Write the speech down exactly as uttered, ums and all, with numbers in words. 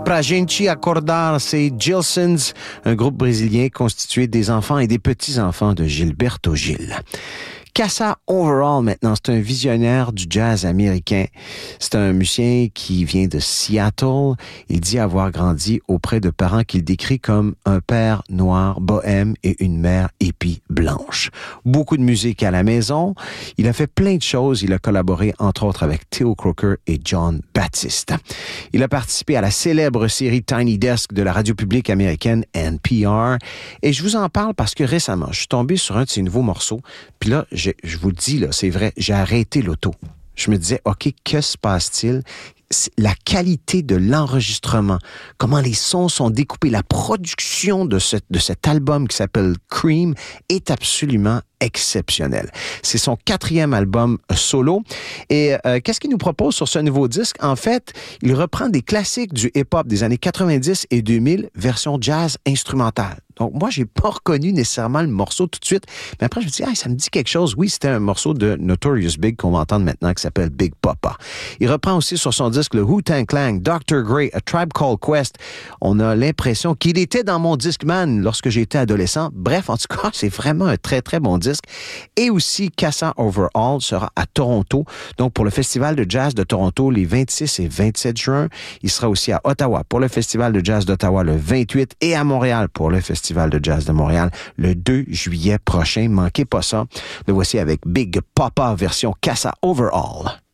pra gente acordar, c'est Gilsons, un groupe brésilien constitué des enfants et des petits-enfants de Gilberto Gil. Casa Overall, maintenant, c'est un visionnaire du jazz américain. C'est un musicien qui vient de Seattle. Il dit avoir grandi auprès de parents qu'il décrit comme un père noir bohème et une mère hippie blanche. Beaucoup de musique à la maison. Il a fait plein de choses. Il a collaboré, entre autres, avec Theo Croker et John Baptiste. Il a participé à la célèbre série Tiny Desk de la radio publique américaine N P R. Et je vous en parle parce que récemment, je suis tombé sur un de ses nouveaux morceaux. Puis là, je, je vous le dis, là, c'est vrai, j'ai arrêté l'auto. Je me disais, OK, que se passe-t-il? La qualité de l'enregistrement, comment les sons sont découpés, la production de, ce, de cet album qui s'appelle Cream est absolument exceptionnel. C'est son quatrième album solo. Et euh, qu'est-ce qu'il nous propose sur ce nouveau disque? En fait, il reprend des classiques du hip-hop des années quatre-vingt-dix et deux mille, version jazz instrumentale. Donc, moi, j'ai pas reconnu nécessairement le morceau tout de suite. Mais après, je me dis, ah, ça me dit quelque chose. Oui, c'était un morceau de Notorious Big qu'on va entendre maintenant qui s'appelle Big Papa. Il reprend aussi sur son disque le Wu-Tang Clan, docteur Grey, A Tribe Called Quest. On a l'impression qu'il était dans mon Discman lorsque j'étais adolescent. Bref, en tout cas, c'est vraiment un très, très bon disque. Et aussi, Casa Overall sera à Toronto. Donc, pour le Festival de Jazz de Toronto, les vingt-six et vingt-sept juin. Il sera aussi à Ottawa pour le Festival de Jazz d'Ottawa le vingt-huit et à Montréal pour le Festival de Jazz de Montréal le deux juillet prochain. Manquez pas ça. Le voici avec Big Papa version Casa Overall.